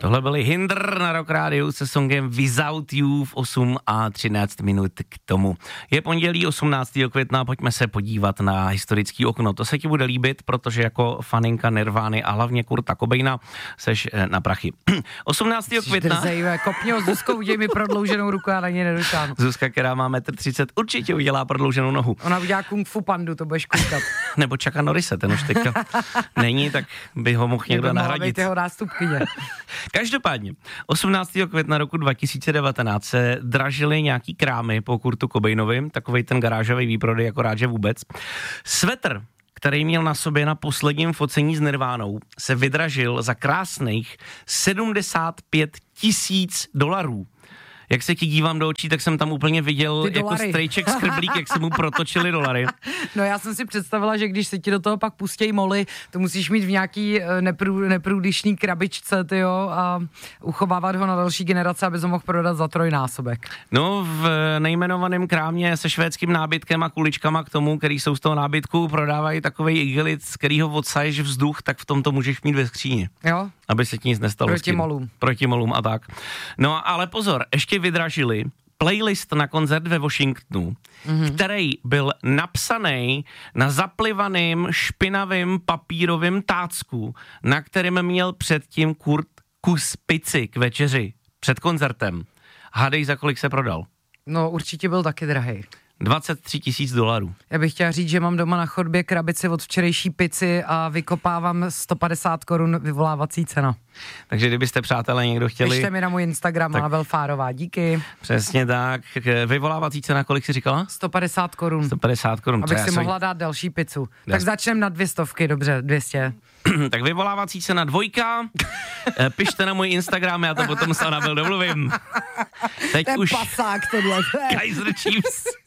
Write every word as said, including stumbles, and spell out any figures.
Tohle byly Hinder na Rock Rádiu se songem Without You v osm a třináct minut k tomu. Je pondělí osmnáctého května, pojďme se podívat na historický okno. To se ti bude líbit, protože jako faninka Nirvány a hlavně Kurta Cobaina seš na prachy. osmnáctého května... Drzej, kopni ho Zuzkou, uděj mi prodlouženou ruku, já na ně nedošám. Zuzka, která má metr třicet, určitě udělá prodlouženou nohu. Ona udělá kung fu pandu, to budeš koukat. Nebo Chucka Norrise, ten už teďka není, tak by ho mohl někdo nahradit. Jeho nástupkyně. Každopádně, osmnáctého května roku dva tisíce devatenáct se dražily nějaký krámy po Kurtu Cobainovi, takovej ten garážový výprodej, jako rád, že vůbec. Svetr, který měl na sobě na posledním focení s Nirvánou, se vydražil za krásných sedmdesát pět tisíc dolarů. Jak se ti dívám do očí, tak jsem tam úplně viděl jako strejček skrblík, jak se mu protočily dolary. No já jsem si představila, že když se ti do toho pak pustějí moly, to musíš mít v nějaký neprů, neprůdyšný krabičce, tyjo, a uchovávat ho na další generace, aby ho mohl prodat za trojnásobek. No v nejmenovaném krámě se švédským nábytkem a kuličkama k tomu, který jsou z toho nábytku, prodávají takovej igelit, z kterýho odsaješ vzduch, tak v tom to můžeš mít ve skříni. Jo? Aby se ti nic nestalo. Proti molům. Proti molům a tak. No ale pozor, ještě vydražili playlist na koncert ve Washingtonu, mm-hmm. který byl napsaný na zaplivaným špinavým papírovým tácku, na kterém měl předtím Kurt kus pici k večeři před koncertem. Hádej, za kolik se prodal? No určitě byl taky drahý. dvacet tři tisíc dolarů. Já bych chtěla říct, že mám doma na chodbě krabici od včerejší pici a vykopávám sto padesát korun vyvolávací cena. Takže kdybyste, přátelé, někdo chtěli... Pište mi na můj Instagram, tak... Mabel Fárová, díky. Přesně tak. Vyvolávací cena, kolik jsi říkala? sto padesát korun. sto padesát korun. Abych si jsem... mohla dát další pizzu. Des... Tak začneme na dvě stovky, dobře, dvě stě. Tak vyvolávací cena dvojka. Pište na můj Instagram, já to potom s Anabel domluvím. Teď ten už... pasák tohle. Kaiser Chiefs.